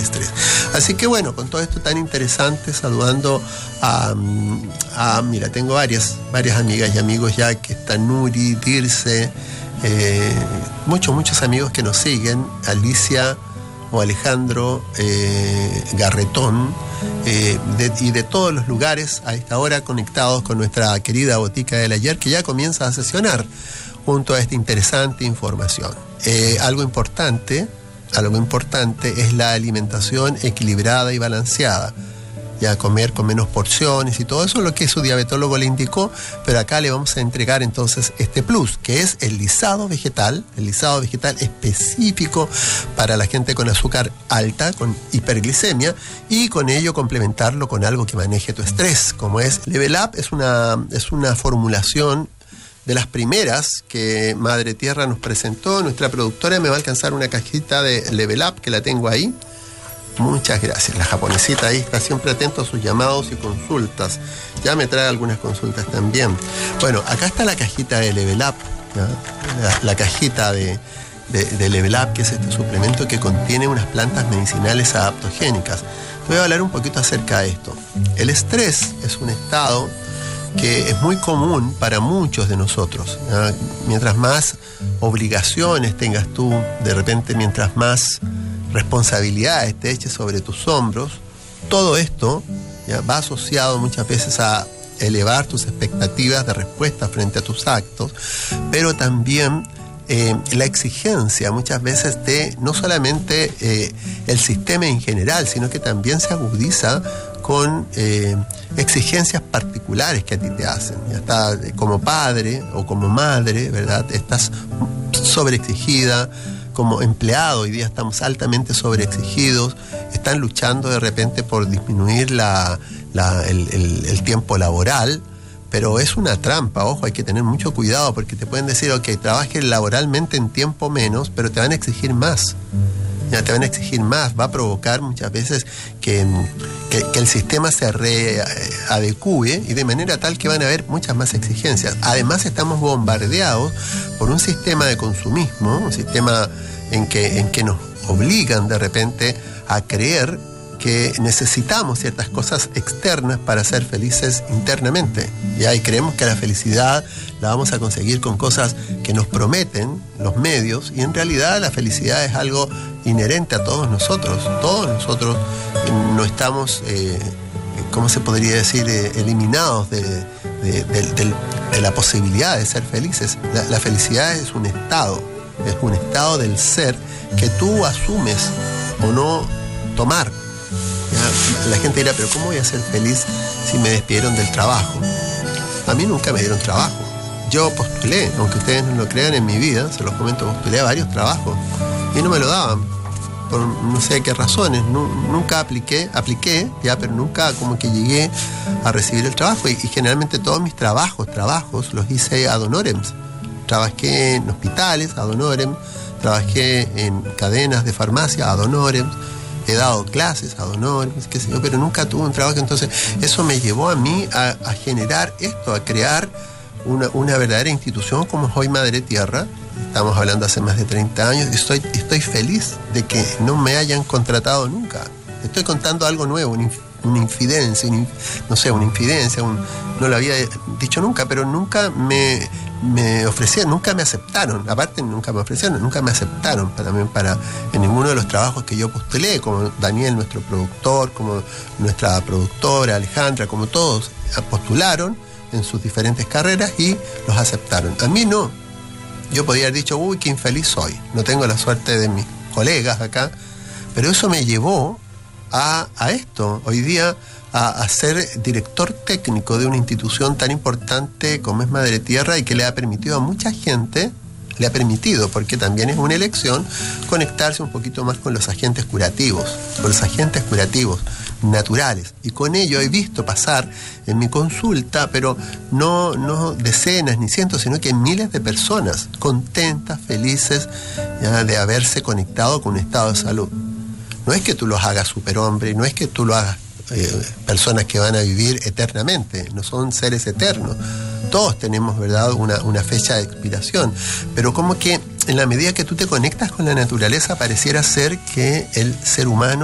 estrés. Así que bueno, con todo esto tan interesante, saludando mira, tengo varias amigas y amigos ya, que están Nuri, Dirce, muchos amigos que nos siguen, Alicia o Alejandro Garretón, y de todos los lugares a esta hora conectados con nuestra querida Botica del Ayer, que ya comienza a sesionar junto a esta interesante información. Algo importante es la alimentación equilibrada y balanceada. Ya comer con menos porciones y todo eso es lo que su diabetólogo le indicó, pero acá le vamos a entregar entonces este plus, que es el lisado vegetal específico para la gente con azúcar alta, con hiperglicemia, y con ello complementarlo con algo que maneje tu estrés, como es Level Up. Es una formulación de las primeras que Madre Tierra nos presentó. Nuestra productora me va a alcanzar una cajita de Level Up, que la tengo ahí. Muchas gracias. La japonesita ahí está siempre atento a sus llamados y consultas. Ya me trae algunas consultas también. Bueno, acá está la cajita de Level Up, ¿ya? La cajita de Level Up, que es este suplemento que contiene unas plantas medicinales adaptogénicas. Voy a hablar un poquito acerca de esto. El estrés es un estado que es muy común para muchos de nosotros, ¿ya? Mientras más obligaciones tengas tú, de repente mientras más responsabilidades te eches sobre tus hombros, todo esto, ¿ya?, va asociado muchas veces a elevar tus expectativas de respuesta frente a tus actos, pero también la exigencia muchas veces de no solamente el sistema en general, sino que también se agudiza con exigencias particulares que a ti te hacen. Ya está, como padre o como madre, ¿verdad? Estás sobreexigida. Como empleado, hoy día estamos altamente sobreexigidos. Están luchando de repente por disminuir el tiempo laboral, pero es una trampa. Ojo, hay que tener mucho cuidado, porque te pueden decir, ok, trabajes laboralmente en tiempo menos, pero te van a exigir más. Ya te van a exigir más. Va a provocar muchas veces que el sistema se readecue, y de manera tal que van a haber muchas más exigencias. Además, estamos bombardeados por un sistema de consumismo, un sistema en que nos obligan de repente a creer que necesitamos ciertas cosas externas para ser felices internamente. Y creemos que la felicidad la vamos a conseguir con cosas que nos prometen los medios, y en realidad la felicidad es algo inherente a todos nosotros. Todos nosotros no estamos, ¿cómo se podría decir?, eliminados de la posibilidad de ser felices. La felicidad es un estado del ser que tú asumes o no tomar. ¿Ya? La gente dirá, pero ¿cómo voy a ser feliz si me despidieron del trabajo? A mí nunca me dieron trabajo. Yo postulé, aunque ustedes no lo crean, en mi vida, se los comento, postulé a varios trabajos y no me lo daban, por no sé qué razones. Nunca apliqué, ya, pero nunca como que llegué a recibir el trabajo, y generalmente todos mis trabajos los hice ad honorem. Trabajé en hospitales ad honorem, trabajé en cadenas de farmacia ad honorem, he dado clases ad honorem, qué sé yo, pero nunca tuve un trabajo. Entonces eso me llevó a mí a generar esto, a crear una verdadera institución como es hoy Madre Tierra. Estamos hablando hace más de 30 años, y estoy feliz de que no me hayan contratado nunca. Estoy contando algo nuevo, una infidencia, no lo había dicho nunca, pero nunca me ofrecieron, nunca me aceptaron. Aparte, nunca me ofrecieron, nunca me aceptaron en ninguno de los trabajos que yo postulé, como Daniel, nuestro productor, como nuestra productora Alejandra, como todos postularon en sus diferentes carreras y los aceptaron. A mí no. Yo podía haber dicho, uy, qué infeliz soy, no tengo la suerte de mis colegas acá, pero eso me llevó a esto, hoy día, a ser director técnico de una institución tan importante como es Madre Tierra, y que le ha permitido a mucha gente, porque también es una elección, conectarse un poquito más con los agentes curativos naturales. Y con ello he visto pasar en mi consulta, pero no decenas ni cientos, sino que miles de personas contentas, felices, ya, de haberse conectado con un estado de salud. No es que tú los hagas superhombre, no es que tú lo hagas personas que van a vivir eternamente, no son seres eternos. Todos tenemos, ¿verdad?, una fecha de expiración, pero como que en la medida que tú te conectas con la naturaleza, pareciera ser que el ser humano